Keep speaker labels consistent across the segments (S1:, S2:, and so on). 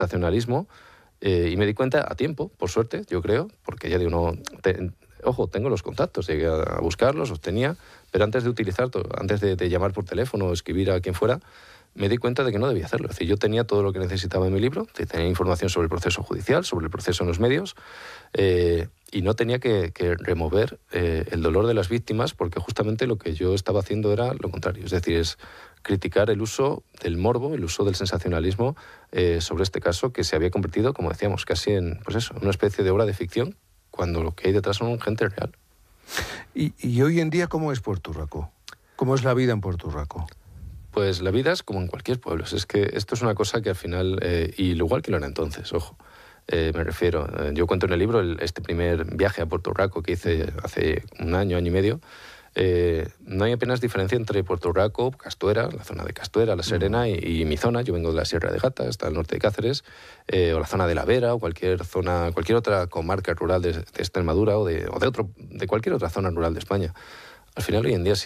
S1: sensacionalismo, y me di cuenta a tiempo, por suerte, yo creo, porque ya digo, ojo, tengo los contactos, llegué a buscarlos, los tenía, pero antes de utilizar, antes de llamar por teléfono o escribir a quien fuera, me di cuenta de que no debía hacerlo. Es decir, yo tenía todo lo que necesitaba en mi libro, tenía información sobre el proceso judicial, sobre el proceso en los medios, y no tenía que remover el dolor de las víctimas, porque justamente lo que yo estaba haciendo era lo contrario. Es decir, es criticar el uso del morbo, el uso del sensacionalismo sobre este caso que se había convertido, como decíamos, casi en una especie de obra de ficción, cuando lo que hay detrás son gente real.
S2: ¿Y hoy en día cómo es Puerto Rico? ¿Cómo es la vida en Puerto Rico?
S1: Pues la vida es como en cualquier pueblo. Es que esto es una cosa que al final, y lo igual que lo era entonces, ojo, me refiero. Yo cuento en el libro este primer viaje a Puerto Rico que hice hace un año y medio. No hay apenas diferencia entre Puerto Rico, Castuera, la zona de Castuera, La Serena y mi zona. Yo vengo de la Sierra de Gata, hasta el norte de Cáceres, o la zona de La Vera, o cualquier otra comarca rural de Extremadura o de cualquier otra zona rural de España. Al final, hoy en día,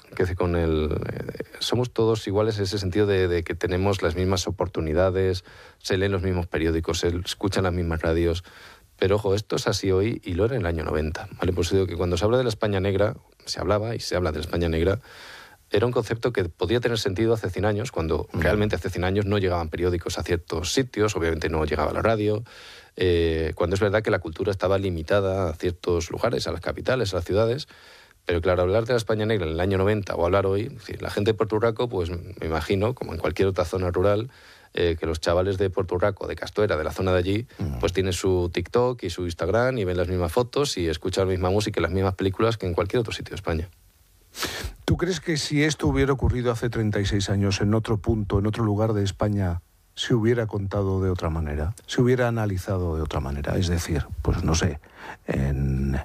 S1: somos todos iguales en ese sentido de que tenemos las mismas oportunidades, se leen los mismos periódicos, se escuchan las mismas radios. Pero, ojo, esto es así hoy y lo era en el año 90. ¿Vale? Por eso digo que cuando se habla de la España negra, se hablaba y se habla de la España negra, era un concepto que podía tener sentido hace 100 años, cuando realmente hace 100 años no llegaban periódicos a ciertos sitios, obviamente no llegaba la radio, cuando es verdad que la cultura estaba limitada a ciertos lugares, a las capitales, a las ciudades. Pero claro, hablar de la España negra en el año 90 o hablar hoy, la gente de Puerto Rico, pues me imagino, como en cualquier otra zona rural, que los chavales de Puerto Rico, de Castuera, de la zona de allí, pues tienen su TikTok y su Instagram y ven las mismas fotos y escuchan la misma música y las mismas películas que en cualquier otro sitio de España.
S2: ¿Tú crees que si esto hubiera ocurrido hace 36 años en otro punto, en otro lugar de España, se hubiera contado de otra manera? ¿Se hubiera analizado de otra manera? Es decir, pues no sé, en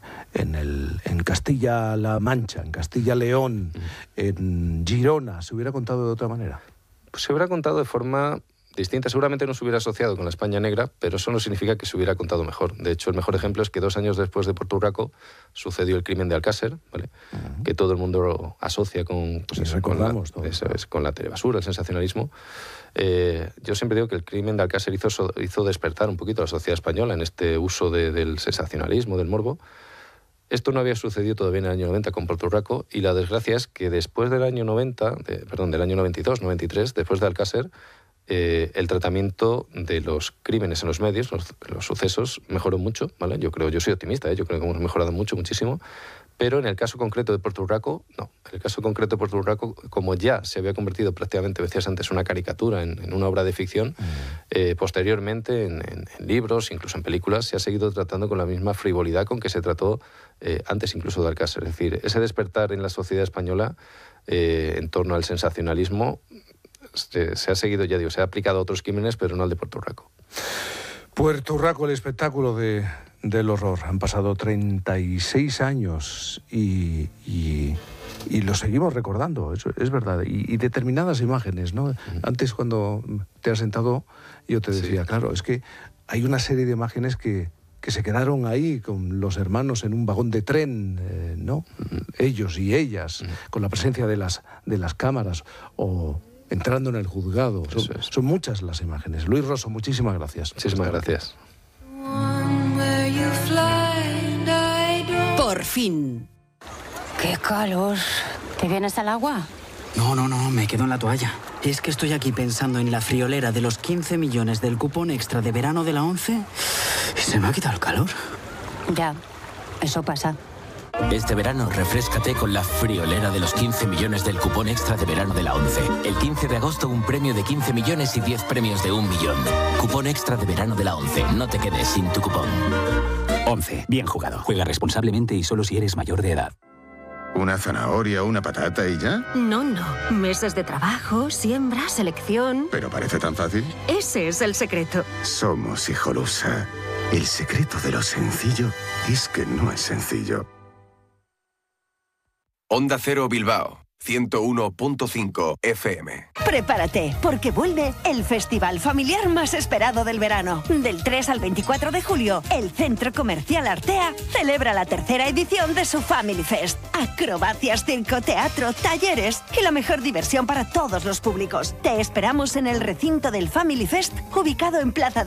S2: Castilla-La Mancha, en Castilla-León, en Girona, ¿se hubiera contado de otra manera?
S1: Pues se hubiera contado de forma distinta. Seguramente no se hubiera asociado con la España negra, pero eso no significa que se hubiera contado mejor. De hecho, el mejor ejemplo es que 2 años después de Puerto Rico sucedió el crimen de Alcácer, ¿vale? Que todo el mundo asocia con, con la telebasura, el sensacionalismo. Yo siempre digo que el crimen de Alcácer hizo despertar un poquito a la sociedad española en este uso del sensacionalismo, del morbo. Esto no había sucedido todavía en el año 90 con Puerto Rico, y la desgracia es que después del año 92, 93, después de Alcácer, el tratamiento de los crímenes en los medios, los sucesos, mejoró mucho, ¿vale? Yo soy optimista, yo creo que hemos mejorado muchísimo, pero en el caso concreto de Puerto Rico, no. En el caso concreto de Puerto Rico, como ya se había convertido prácticamente, decías antes, una caricatura, en una obra de ficción, posteriormente en libros, incluso en películas, se ha seguido tratando con la misma frivolidad con que se trató antes incluso de Alcácer. Es decir, ese despertar en la sociedad española en torno al sensacionalismo se ha seguido, ya digo, se ha aplicado a otros crímenes, pero no al de Puerto Rico.
S2: Puerto Rico, el espectáculo del horror. Han pasado 36 años y lo seguimos recordando, es verdad. Y determinadas imágenes, ¿no? Antes, cuando te has sentado, yo te decía, claro, es que hay una serie de imágenes que se quedaron ahí con los hermanos en un vagón de tren, ¿no? Ellos y ellas, con la presencia de las cámaras, o entrando en el juzgado. Son muchas las imágenes. Luis Rosso, muchísimas gracias.
S1: Muchísimas gracias.
S3: Por fin.
S4: ¡Qué calor! ¿Te vienes al agua?
S5: No, me quedo en la toalla. Es que estoy aquí pensando en la friolera de los 15 millones del cupón extra de verano de la ONCE y se me ha quitado el calor.
S4: Ya, eso pasa.
S6: Este verano, refréscate con la friolera de los 15 millones del cupón extra de verano de la ONCE. El 15 de agosto, un premio de 15 millones y 10 premios de 1 millón. Cupón extra de verano de la ONCE. No te quedes sin tu cupón.
S7: ONCE. Bien jugado. Juega responsablemente y solo si eres mayor de edad.
S8: ¿Una zanahoria, una patata y ya?
S9: No. Meses de trabajo, siembra, selección...
S8: ¿Pero parece tan fácil?
S9: Ese es el secreto.
S8: Somos Hijolusa. El secreto de lo sencillo es que no es sencillo.
S10: Onda Cero Bilbao, 101.5 FM.
S3: Prepárate, porque vuelve el festival familiar más esperado del verano. Del 3 al 24 de julio, el Centro Comercial Artea celebra la 3ª edición de su Family Fest. Acrobacias, circo, teatro, talleres y la mejor diversión para todos los públicos. Te esperamos en el recinto del Family Fest, ubicado en Plaza